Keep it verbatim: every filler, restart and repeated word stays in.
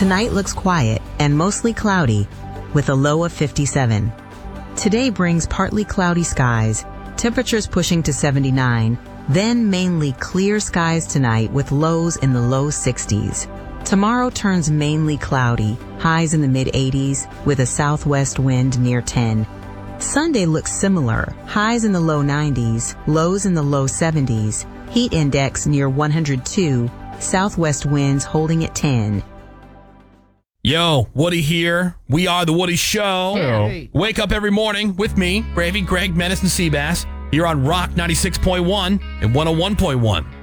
Tonight looks quiet and mostly cloudy with a low of fifty-seven. Today brings partly cloudy skies, temperatures pushing to seventy-nine, then mainly clear skies tonight with lows in the low sixties. Tomorrow turns mainly cloudy, highs in the mid eighties with a southwest wind near ten. Sunday looks similar, highs in the low nineties, lows in the low seventies, heat index near one hundred two, southwest winds holding at ten. Yo, Woody here. We are The Woody Show. Hey. Wake up every morning with me, Gravy, Greg, Menace, and Seabass. Here on Rock ninety-six point one and one oh one point one.